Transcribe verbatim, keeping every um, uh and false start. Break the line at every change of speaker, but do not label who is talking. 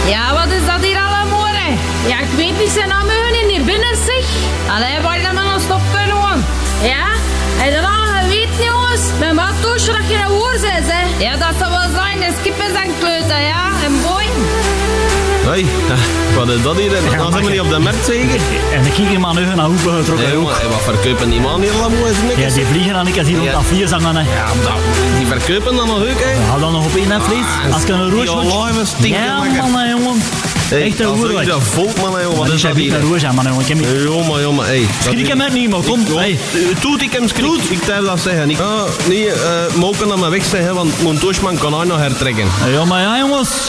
Ja, wat is dat hier allemaal, hè? Ja, ik weet niet zijn namen in hier binnen, zeg. Allee, waar dan maar nog stoppen, gewoon. Ja? En dan al weet, jongens, mijn maattoosje dat je een woord bent, hè. Ja, dat zou wel zijn. De skip is aan kleuten, ja. En boing.
Hoi, wat is dat hier? Ja, dan zijn we niet op de markt, zeker?
En dan kijk je maar nu naar hoeken getrokken.
Nee, jongen, wat verkopen die man hier allemaal?
Ja, die vliegen dan ik als hier op dat vier zangen, hè.
Ja, dat, die verkopen dan nog ook, hè?
Ja, dan nog op één vlees.
Ah,
als ik een roos
moet. Ja,
man, hè, jongen.
Hey,
echt een
roos.
roos.
Dat volk, man, hè, jongen. Wat is dat hier?
Een roos, man, jongen. Ik heb niet...
Jongen, jongen, hey.
Schrik hem net niet, maar kom.
Hey. Toet, ik hem schrik. Ik durf dat zeggen. Ik, ah, nee, uh, mogen dat maar weg zeggen, want mijn toosman kan hij nog hertrekken.
Ja, maar ja, jongens.